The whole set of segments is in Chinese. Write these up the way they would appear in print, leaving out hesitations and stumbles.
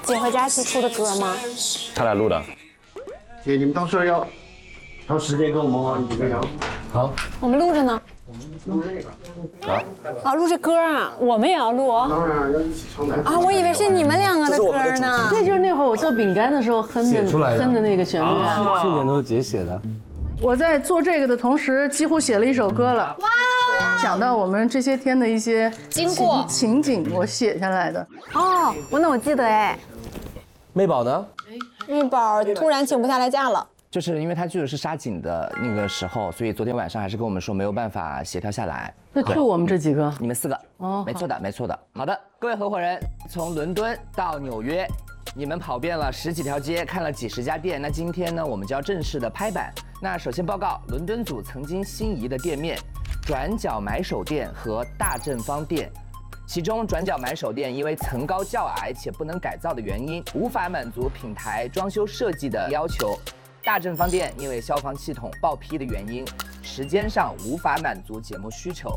姐和佳琪出的歌吗？ 他俩录的。 姐，你们到时候要挑时间跟我们玩几个小时。 好， 我们录着呢。 录这个。 好。 啊，录这歌啊，我们也要录当然要一起唱的。 啊！我以为是你们两个的歌呢。 这就是那会儿我做饼干的时候哼的那个旋律啊。 去年都是姐写的。 我在做这个的同时，几乎写了一首歌了。哇！讲到我们这些天的一些经过情景，我写下来的。 哦，我记得哎。 妹宝呢？ 妹宝突然请不下来假了。 就是因为他剧组是杀警的那个时候，所以昨天晚上还是跟我们说没有办法协调下来。 那就我们这几个， 你们4个。哦，没错的，没错的。好的，各位合伙人，从伦敦到纽约，你们跑遍了10几条街，看了几十家店。那今天呢，我们就要正式的拍板。那首先报告伦敦组曾经心仪的店面：转角买手店和大正方店。其中转角买手店因为层高较矮且不能改造的原因，无法满足品牌装修设计的要求。大正方店因为消防系统报批的原因，时间上无法满足节目需求。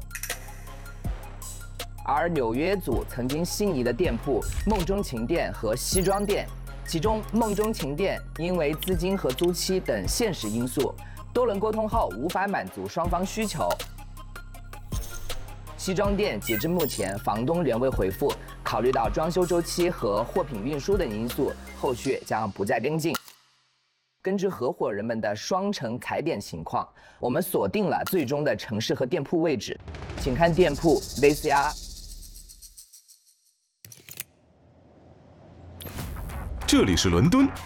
而纽约组曾经心仪的店铺梦中情店和西装店，其中梦中情店因为资金和租期等现实因素，多轮沟通后无法满足双方需求。西装店截至目前房东仍未回复，考虑到装修周期和货品运输等因素，后续将不再跟进。根据合伙人们的双城踩点情况，我们锁定了最终的城市和店铺位置，请看店铺 VCR。 这里是伦敦，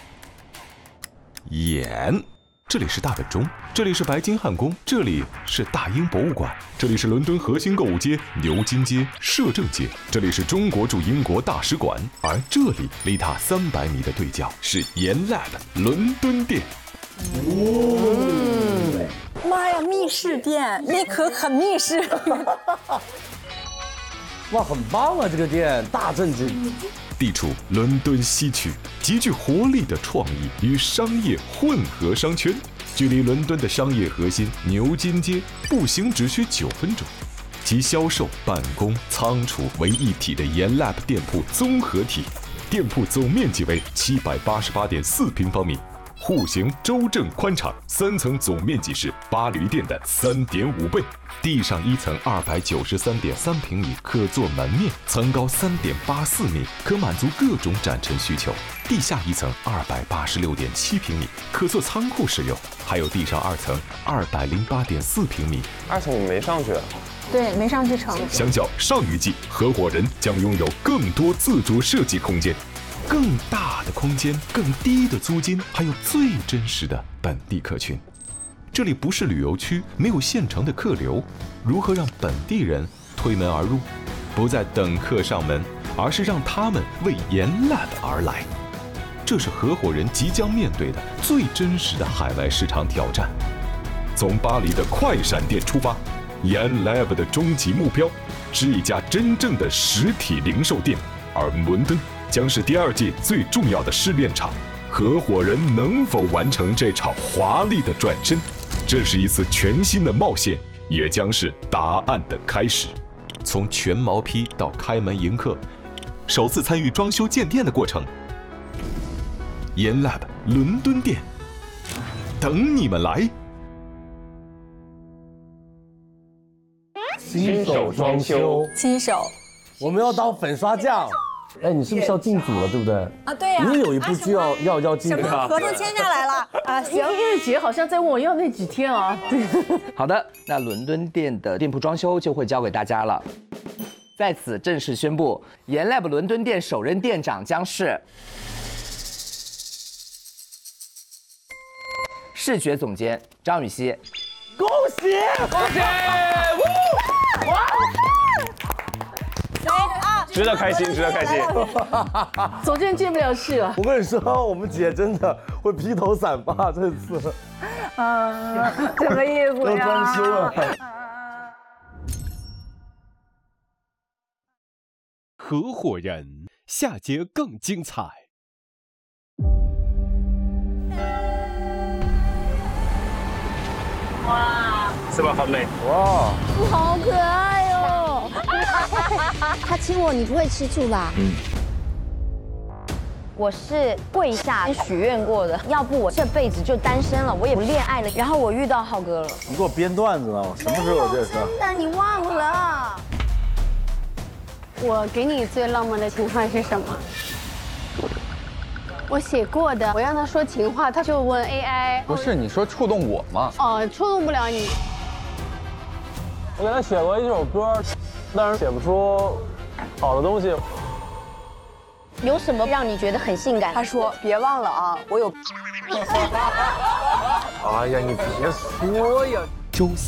这里是大本钟，这里是白金汉宫，这里是大英博物馆，这里是伦敦核心购物街牛津街、摄政街，这里是中国驻英国大使馆，而这里离它300米的对角是研 Lab 伦敦店。 妈呀，密室店，那可很密室。 哇，很棒啊！这个店大正经。 地处伦敦西区，极具活力的创意与商业混合商圈，距离伦敦的商业核心牛津街步行只需9分钟。集销售、办公、仓储为一体的研 Lab 店铺综合体，店铺总面积为788.4平方米，户型周正宽敞，3层总面积是巴黎店的3.5倍。地上1层293.3平米可做门面，层高3.84米，可满足各种展陈需求。地下1层286.7平米可做仓库使用，还有地上2层208.4平米。 2层你没上去？ 对，没上去成。 相较上一季，合伙人将拥有更多自主设计空间。更大的空间，更低的租金，还有最真实的本地客群。这里不是旅游区，没有现成的客流，如何让本地人推门而入？不再等客上门，而是让他们为研 Lab 而来。这是合伙人即将面对的最真实的海外市场挑战。从巴黎的快闪店出发，研 Lab 的终极目标是一家真正的实体零售店，而伦敦将是第2届最重要的试炼场，合伙人能否完成这场华丽的转身？这是一次全新的冒险，也将是答案的开始。从全毛坯到开门迎客，首次参与装修建店的过程。研 Lab 伦敦店，等你们来。 新手装修， 新手， 我们要当粉刷匠。哎，你是不是要进组了，对不对？ 啊，对呀。 你有一部剧要进的合同签下来了啊！ 行，因为姐好像在问我要那几天啊。对。 好的，那伦敦店的店铺装修就会交给大家了。在此正式宣布，研 Lab 伦敦店首任店长将是视觉总监张雨绮。 恭喜！恭喜！哇！ 值得开心，值得开心。 总监进不了戏了。 我跟你说，我们姐真的会披头散发这次。 啊，什么意思呀？ 要装修了。 合伙人，下节更精彩。 哇，是吧，很美。 哇， 好可爱哟！他亲我，你不会吃醋吧？ 我是跪下许愿过的，要不我这辈子就单身了，我也不恋爱了。然后我遇到浩哥了。 你给我编段子呢？我什么时候有这事？ 但你忘了。 我给你最浪漫的情话是什么？我写过的，我让他说情话，他就问 AI。 不是，你说触动我吗？ 哦，触动不了你。 我给他写过一首歌，但是写不出好的东西。 有什么让你觉得很性感？ 他说：“别忘了啊，我有。” 哎呀，你别说呀。 周4